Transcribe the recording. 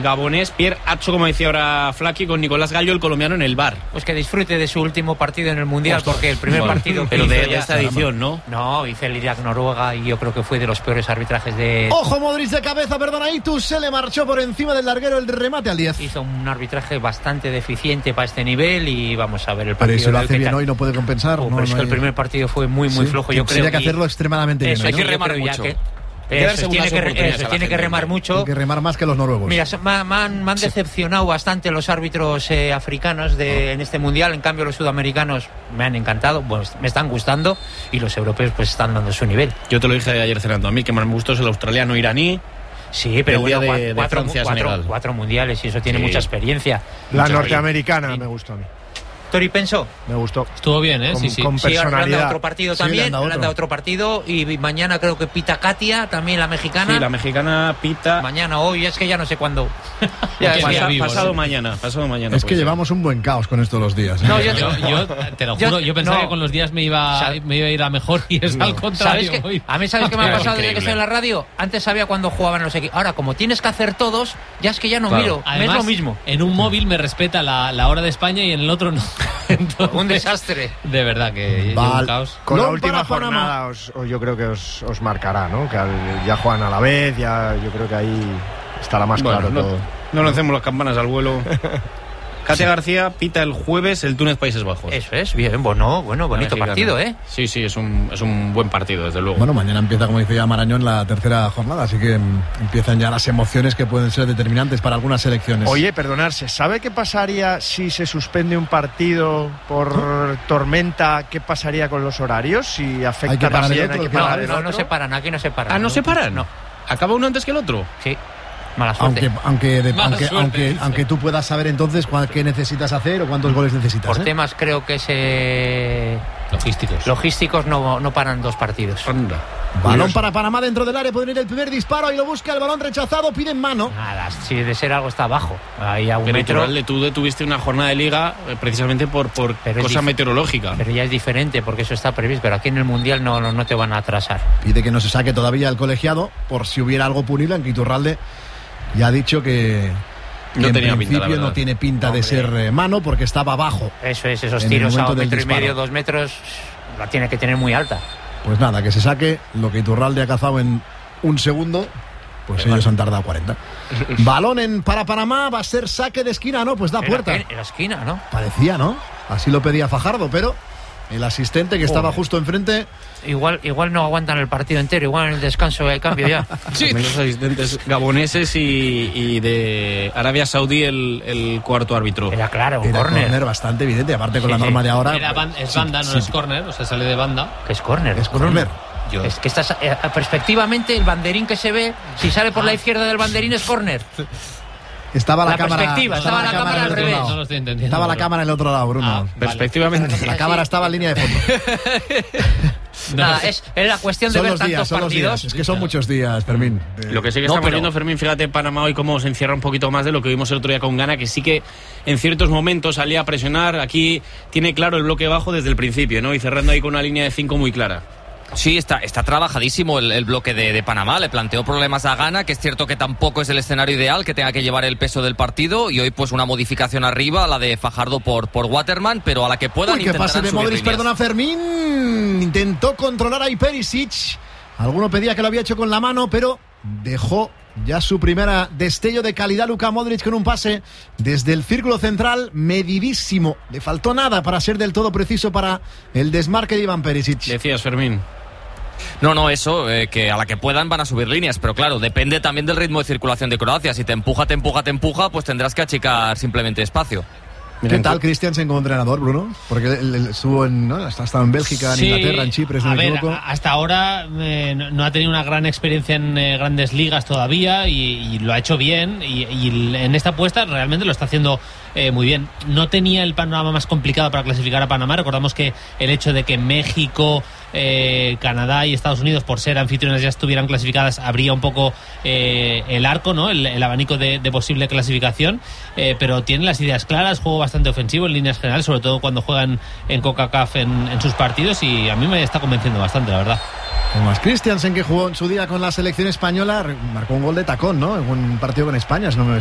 gabonés Pierre Atcho, como decía ahora Flaky, con Nicolás Gallo, el colombiano, en el bar. Pues que disfrute de su último partido en el Mundial, porque el primer partido pero que de hizo ya, esta edición, ¿no? No, hice el Irak-Noruega y yo creo que fue de los peores arbitrajes de... Ojo, Modric de cabeza, perdona, Itus se le marchó por encima del larguero el remate al 10. Hizo un arbitraje bastante deficiente para este nivel y vamos a ver el Pero partido. si lo hace bien hoy no puede compensar. Pero es que el primer partido fue muy flojo, yo creo. Tendría que hacerlo extremadamente bien. Hay que remar mucho. Tiene que remar mucho. Tiene que remar más que los noruegos. Mira, me han decepcionado bastante los árbitros africanos en este mundial. En cambio, los sudamericanos me han encantado, pues me están gustando, y los europeos pues están dando su nivel. Yo te lo dije ayer cenando. A mí que más me gustó es el australiano iraní. Sí, pero bueno, de Francia, cuatro mundiales, y eso tiene mucha experiencia. La norteamericana me gustó a mí. Tori Penso. Me gustó. Estuvo bien, ¿eh? Con personalidad. Le han dado otro partido también. Le han dado otro partido. Y mañana creo que pita Katia, también la mexicana. Sí, la mexicana pita. Mañana, hoy, es que ya no sé cuándo. Pasado mañana. Es que llevamos un buen caos con esto los días. No, yo te lo juro, yo pensaba que con los días me iba a ir a mejor, y es al contrario. A mí, ¿sabes qué me ha pasado desde que estoy en la radio? Antes sabía cuándo jugaban los equipos. Ahora, como tienes que hacer todos, ya es que ya no miro. Además, es lo mismo. En un móvil me respeta la hora de España y en el otro no. Entonces, un desastre. De verdad que un caos. Con la última jornada yo creo que os marcará, ¿no? Que ya juegan a la vez, ya yo creo que ahí estará más claro todo. No lancemos las campanas al vuelo. Katia García pita el jueves el Túnez-Países Bajos. Eso es, bien, bonito partido, ¿eh? Sí, es un buen partido, desde luego. Bueno, mañana empieza, como dice ya Marañón, la tercera jornada, así que empiezan ya las emociones que pueden ser determinantes para algunas selecciones. Oye, perdonarse, ¿sabe qué pasaría si se suspende un partido por tormenta? ¿Qué pasaría con los horarios? Si afecta también, hay que parar el otro. No se paran, aquí no se paran. ¿No se paran? No. ¿Acaba uno antes que el otro? Sí. Mala suerte. Aunque tú puedas saber entonces qué necesitas hacer o cuántos goles necesitas. Por temas creo que logísticos no paran dos partidos. Anda. Balón para Panamá dentro del área, puede ir el primer disparo, ahí lo busca, el balón rechazado, piden mano. Nada, si de ser algo está abajo. Ahí a un metro. Tú detuviste una jornada de liga precisamente por cosa meteorológica. Pero ya es diferente, porque eso está previsto. Pero aquí en el Mundial no te van a atrasar. Pide que no se saque todavía el colegiado, por si hubiera algo punible, aunque Iturralde ya ha dicho que no en tenía principio pinta, no tiene pinta de ser mano, porque estaba abajo. Eso es, esos tiros a 1,5 metros, 2 metros, la tiene que tener muy alta. Pues nada, que se saque lo que Iturralde ha cazado en un segundo, pues ellos han tardado 40. Balón para Panamá, va a ser saque de esquina, ¿no? Pues da puerta. En la esquina, ¿no? Parecía, ¿no? Así lo pedía Fajardo, pero el asistente que estaba justo enfrente... Igual no aguantan el partido entero, igual en el descanso hay cambio ya. Sí. Los asistentes gaboneses y de Arabia Saudí el cuarto árbitro. Era claro, Era córner bastante evidente, aparte con la norma de ahora. Es banda, no es córner, o sea, sale de banda. ¿Qué es córner? Es córner. Es que estás perspectivamente el banderín que se ve, si sale por la izquierda del banderín es córner. Estaba la cámara. Estaba la cámara al revés. No lo estoy entendiendo. Estaba la cámara en el otro lado, Bruno. Perspectivamente. La cámara estaba en línea de fondo. Nada, es la cuestión de ver tantos partidos. Es que son muchos días, Fermín. Lo que sí que estamos viendo, Fermín, fíjate, Panamá hoy cómo se encierra un poquito más de lo que vimos el otro día con Ghana, que sí que en ciertos momentos salía a presionar. Aquí tiene claro el bloque bajo desde el principio, ¿no? Y cerrando ahí con una línea de 5 muy clara. Sí, está trabajadísimo el bloque de Panamá. Le planteó problemas a Ghana, que es cierto que tampoco es el escenario ideal, que tenga que llevar el peso del partido, y hoy pues una modificación arriba, la de Fajardo por Waterman, pero a la que puedan que pase de Modric, líneas. Perdona, Fermín intentó controlar a Perisic. Alguno pedía que lo había hecho con la mano, pero dejó ya su primera destello de calidad Luka Modric con un pase desde el círculo central medidísimo. Le faltó nada para ser del todo preciso para el desmarque de Ivan Perisic. Decías, Fermín. No, eso, que a la que puedan van a subir líneas, pero claro, depende también del ritmo de circulación de Croacia. Si te empuja, pues tendrás que achicar simplemente espacio. ¿Qué tal Christiansen como entrenador, Bruno? Porque él estuvo ha estado en Bélgica, en Inglaterra, en Chipre, si no me equivoco. Hasta ahora no ha tenido una gran experiencia en grandes ligas todavía y lo ha hecho bien y en esta apuesta realmente lo está haciendo muy bien. No tenía el panorama más complicado para clasificar a Panamá. Recordamos que el hecho de que México, Canadá y Estados Unidos, por ser anfitriones, ya estuvieran clasificadas, abría un poco el arco, ¿no? El abanico de posible clasificación, pero tiene las ideas claras, juego bastante ofensivo en líneas generales, sobre todo cuando juegan en CONCACAF en sus partidos, y a mí me está convenciendo bastante, la verdad. Thomas Christiansen, que jugó en su día con la selección española, marcó un gol de tacón, ¿no? En un partido con España, si no me